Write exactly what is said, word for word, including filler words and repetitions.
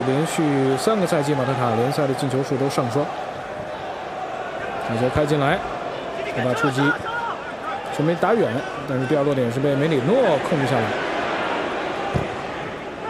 连续三个赛季马特塔联赛的进球数都上双。把球开进来，他把出击，球没打远，但是第二落点是被梅里诺控制下来。